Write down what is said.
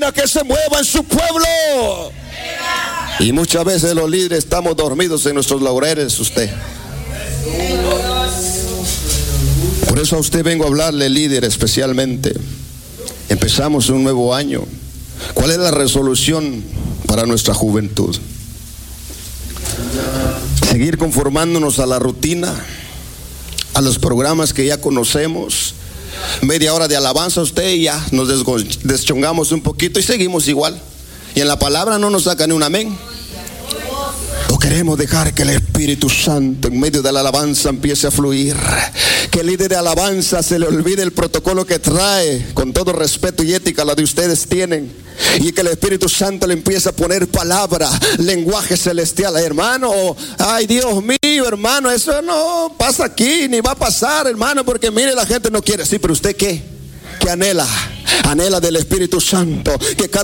que se mueva en su pueblo. Y muchas veces los líderes estamos dormidos en nuestros laureles. Por eso a usted vengo a hablarle, líder, especialmente. Empezamos un nuevo año. ¿Cuál es la resolución para nuestra juventud? Seguir conformándonos a la rutina, a los programas que ya conocemos. Media hora de alabanza y ya nos deschongamos un poquito y seguimos igual. Y en la palabra no nos saca ni un amén. ¿O queremos dejar que el Espíritu Santo en medio de la alabanza empiece a fluir? Que el líder de alabanza se le olvide el protocolo que trae, con todo respeto y ética la de ustedes tienen, y que el Espíritu Santo le empiece a poner palabra, lenguaje celestial. Ay, ay, Dios mío, hermano, eso no pasa aquí, ni va a pasar, hermano, porque mire, la gente no quiere. Sí, pero usted ¿qué anhela? Anhela del Espíritu Santo, que cada